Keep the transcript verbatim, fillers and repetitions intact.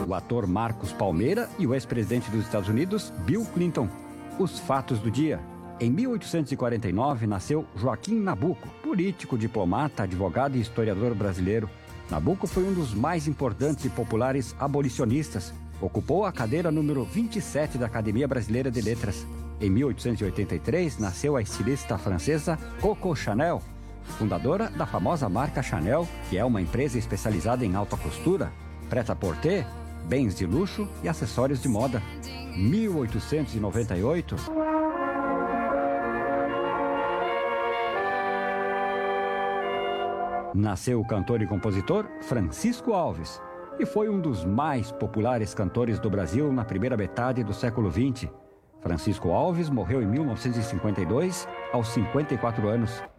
o ator Marcos Palmeira e o ex-presidente dos Estados Unidos, Bill Clinton. Os fatos do dia. Em mil oitocentos e quarenta e nove, nasceu Joaquim Nabuco, político, diplomata, advogado e historiador brasileiro. Nabuco foi um dos mais importantes e populares abolicionistas. Ocupou a cadeira número vinte e sete da Academia Brasileira de Letras. Em mil oitocentos e oitenta e três, nasceu a estilista francesa Coco Chanel, fundadora da famosa marca Chanel, que é uma empresa especializada em alta costura, prêt-à-porter, bens de luxo e acessórios de moda. mil oitocentos e noventa e oito... nasceu o cantor e compositor Francisco Alves e foi um dos mais populares cantores do Brasil na primeira metade do século vinte. Francisco Alves morreu em mil novecentos e cinquenta e dois, aos cinquenta e quatro anos.